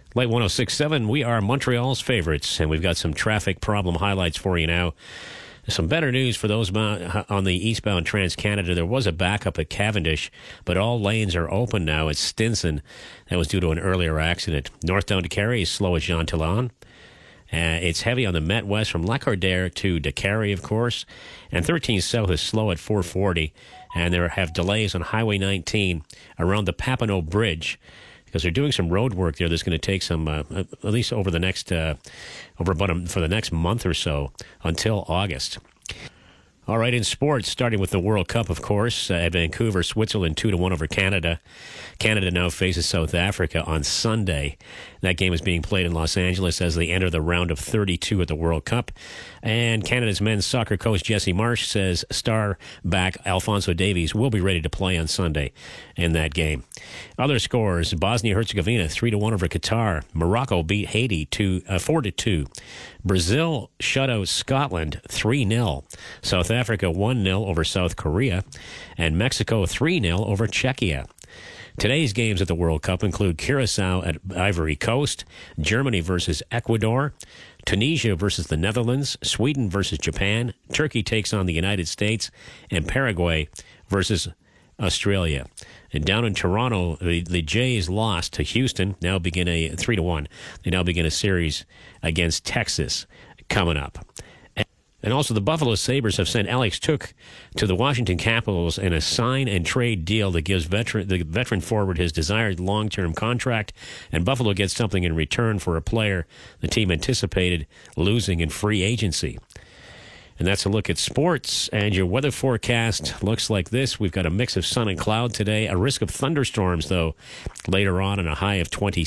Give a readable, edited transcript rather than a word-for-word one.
Late 106.7, we are Montreal's favorites, and we've got some traffic problem highlights for you now. Some better news for those on the eastbound Trans-Canada. There was a backup at Cavendish, but all lanes are open now at Stinson. That was due to an earlier accident. Northbound to Carey is slow at Jean Talon. It's heavy on the Met West from Lacordaire to DeCarey, of course. And 13 South is slow at 440. And there have delays on Highway 19 around the Papineau Bridge, because they're doing some road work there that's going to take some, at least over the next, for the next month or so until August. All right, in sports, starting with the World Cup, of course, at Vancouver, Switzerland 2-1 over Canada. Canada now faces South Africa on Sunday. That game is being played in Los Angeles as they enter the round of 32 at the World Cup. And Canada's men's soccer coach Jesse Marsh says star back Alphonso Davies will be ready to play on Sunday in that game. Other scores: Bosnia-Herzegovina 3-1 over Qatar. Morocco beat Haiti 4-2. Brazil shut out Scotland 3-0. South Africa 1-0 over South Korea. And Mexico 3-0 over Czechia. Today's games at the World Cup include Curacao at Ivory Coast, Germany versus Ecuador, Tunisia versus the Netherlands, Sweden versus Japan, Turkey takes on the United States, and Paraguay versus Australia. And down in Toronto, the Jays lost to Houston, now begin a 3-1. They now begin a series against Texas coming up. And also, the Buffalo Sabres have sent Alex Tuch to the Washington Capitals in a sign-and-trade deal that gives the veteran forward his desired long-term contract, and Buffalo gets something in return for a player the team anticipated losing in free agency. And that's a look at sports. And your weather forecast looks like this. We've got a mix of sun and cloud today. A risk of thunderstorms, though, later on, and a high of 20.